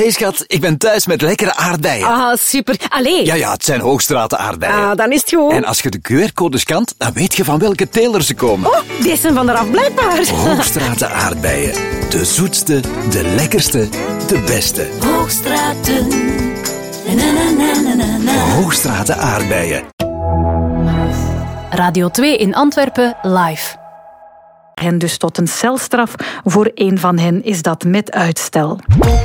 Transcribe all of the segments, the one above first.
Hey schat, ik ben thuis met lekkere aardbeien. Ah, super. Allee. Ja, het zijn Hoogstraten aardbeien. Ah, dan is het goed. En als je de QR-code scant, dan weet je van welke teler ze komen. Oh, die zijn van eraf blijkbaar. Hoogstraten aardbeien. De zoetste, de lekkerste, de beste. Hoogstraten. Na. Hoogstraten aardbeien. Radio 2 in Antwerpen live. En dus tot een celstraf. Voor een van hen is dat met uitstel.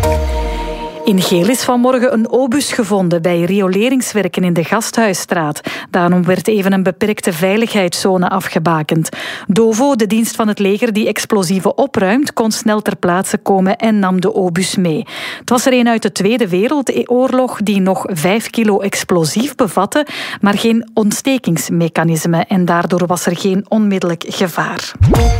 In Geel is vanmorgen een obus gevonden bij rioleringswerken in de Gasthuisstraat. Daarom werd even een beperkte veiligheidszone afgebakend. Dovo, de dienst van het leger die explosieven opruimt, kon snel ter plaatse komen en nam de obus mee. Het was er een uit de Tweede Wereldoorlog die nog 5 kilo explosief bevatte, maar geen ontstekingsmechanisme en daardoor was er geen onmiddellijk gevaar.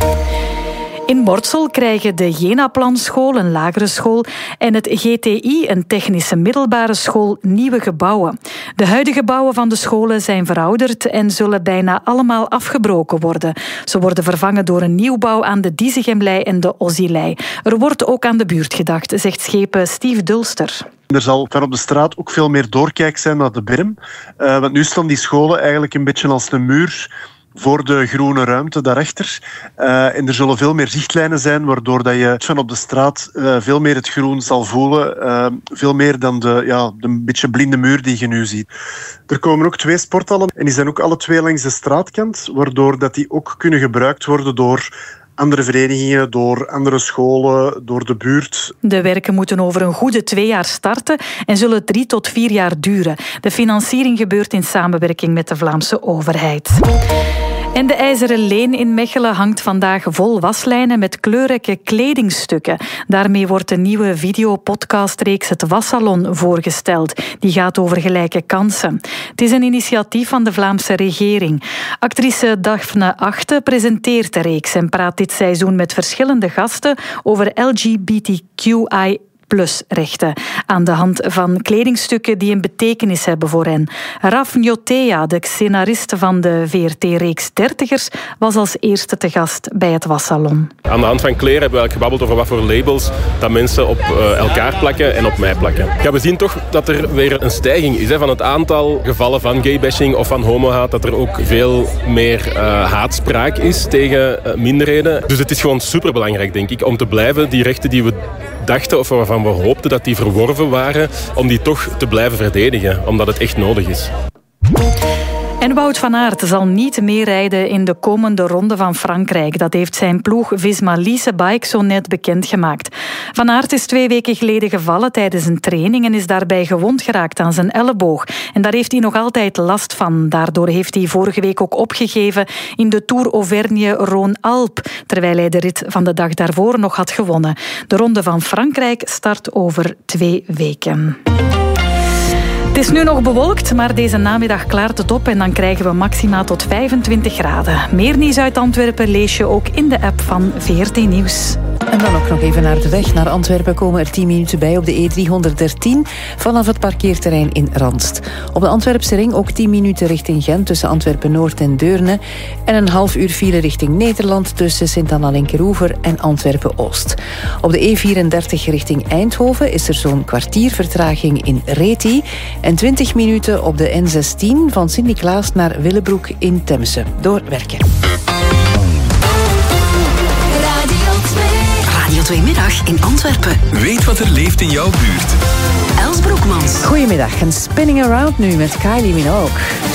In Mortsel krijgen de Jena-planschool, een lagere school, en het GTI, een technische middelbare school, nieuwe gebouwen. De huidige gebouwen van de scholen zijn verouderd en zullen bijna allemaal afgebroken worden. Ze worden vervangen door een nieuwbouw aan de Diezegemlei en de Ozzilei. Er wordt ook aan de buurt gedacht, zegt schepen Steve Dulster. Er zal ver op de straat ook veel meer doorkijk zijn naar de berm. Want nu staan die scholen eigenlijk een beetje als een muur voor de groene ruimte daarachter. En er zullen veel meer zichtlijnen zijn, waardoor dat je van op de straat veel meer het groen zal voelen. Veel meer dan de beetje blinde muur die je nu ziet. Er komen ook 2 sporthallen en die zijn ook alle 2 langs de straatkant, waardoor dat die ook kunnen gebruikt worden door andere verenigingen, door andere scholen, door de buurt. De werken moeten over een goede 2 jaar starten en zullen 3 tot 4 jaar duren. De financiering gebeurt in samenwerking met de Vlaamse overheid. En de IJzeren Leen in Mechelen hangt vandaag vol waslijnen met kleurrijke kledingstukken. Daarmee wordt de nieuwe videopodcastreeks Het Wassalon voorgesteld. Die gaat over gelijke kansen. Het is een initiatief van de Vlaamse regering. Actrice Daphne Achte presenteert de reeks en praat dit seizoen met verschillende gasten over LGBTQI rechten aan de hand van kledingstukken die een betekenis hebben voor hen. Raf Njotea, de scenariste van de VRT-reeks Dertigers, was als eerste te gast bij het Wassalon. Aan de hand van kleren hebben we eigenlijk gebabbeld over wat voor labels dat mensen op elkaar plakken en op mij plakken. Ja, we zien toch dat er weer een stijging is van het aantal gevallen van gaybashing of van homohaat, dat er ook veel meer haatspraak is tegen minderheden. Dus het is gewoon superbelangrijk, denk ik, om te blijven die rechten die we dachten of waarvan we hoopten dat die verworven waren, om die toch te blijven verdedigen, omdat het echt nodig is. En Wout van Aert zal niet meerijden in de komende ronde van Frankrijk. Dat heeft zijn ploeg Visma Lease Bike zo net bekendgemaakt. Van Aert is 2 weken geleden gevallen tijdens een training en is daarbij gewond geraakt aan zijn elleboog. En daar heeft hij nog altijd last van. Daardoor heeft hij vorige week ook opgegeven in de Tour Auvergne-Rhône-Alpes, terwijl hij de rit van de dag daarvoor nog had gewonnen. De ronde van Frankrijk start over 2 weken. Het is nu nog bewolkt, maar deze namiddag klaart het op en dan krijgen we maxima tot 25 graden. Meer nieuws uit Antwerpen lees je ook in de app van VRT Nieuws. En dan ook nog even naar de weg naar Antwerpen komen er 10 minuten bij op de E313 vanaf het parkeerterrein in Randst. Op de Antwerpse ring ook 10 minuten richting Gent tussen Antwerpen-Noord en Deurne en een half uur file richting Nederland tussen Sint-Anna-Linkeroever en Antwerpen-Oost. Op de E34 richting Eindhoven is er zo'n kwartier vertraging in Reti en 20 minuten op de N16 van Sint-Niklaas naar Willebroek in Temse. Door werken. Radio 2 middag in Antwerpen. Weet wat er leeft in jouw buurt. Els Broekmans. Goedemiddag, een Spinning Around nu met Kylie Minogue.